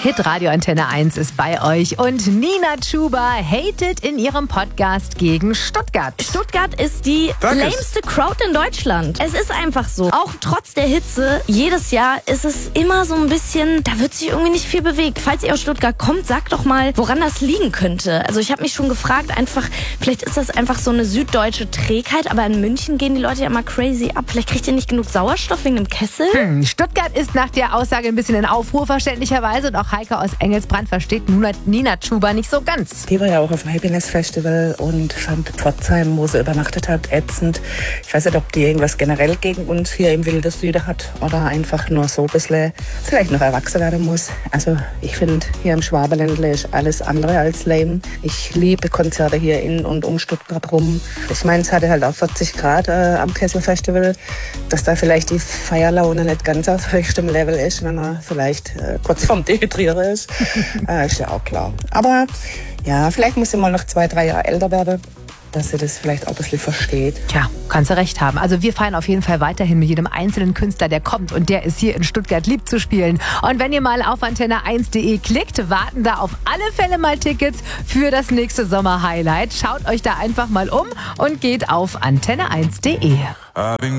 Hitradio Antenne 1 ist bei euch und Nina Chuba hatet in ihrem Podcast gegen Stuttgart. Stuttgart ist die lameste Crowd in Deutschland. Es ist einfach so. Auch trotz der Hitze, jedes Jahr ist es immer so ein bisschen, da wird sich irgendwie nicht viel bewegt. Falls ihr aus Stuttgart kommt, sagt doch mal, woran das liegen könnte. Also ich habe mich schon gefragt, einfach, vielleicht ist das einfach so eine süddeutsche Trägheit, aber in München gehen die Leute ja immer crazy ab. Vielleicht kriegt ihr nicht genug Sauerstoff wegen dem Kessel? Stuttgart ist nach der Aussage ein bisschen in Aufruhr, verständlicherweise. Und auch Heike aus Engelsbrand versteht Nina Chuba nicht so ganz. Die war ja auch auf dem Happiness Festival und fand Pforzheim, wo sie übernachtet hat, ätzend. Ich weiß nicht, ob die irgendwas generell gegen uns hier im Wilden Süden hat oder einfach nur so ein bisschen vielleicht noch erwachsen werden muss. Also ich finde, hier im Schwabenländle ist alles andere als lame. Ich liebe Konzerte hier in und um Stuttgart rum. Ich meine, es hatte halt auch 40 Grad am Kessel Festival, dass da vielleicht die Feierlaune nicht ganz auf höchstem Level ist, wenn man vielleicht kurz vorm Dehydrieren ist. Ist ja auch klar. Aber ja, vielleicht muss sie mal noch 2-3 Jahre älter werden, dass sie das vielleicht auch ein bisschen versteht. Tja, kannst du recht haben. Also wir feiern auf jeden Fall weiterhin mit jedem einzelnen Künstler, der kommt. Und der ist hier in Stuttgart lieb zu spielen. Und wenn ihr mal auf antenne1.de klickt, warten da auf alle Fälle mal Tickets für das nächste Sommer-Highlight. Schaut euch da einfach mal um und geht auf antenne1.de.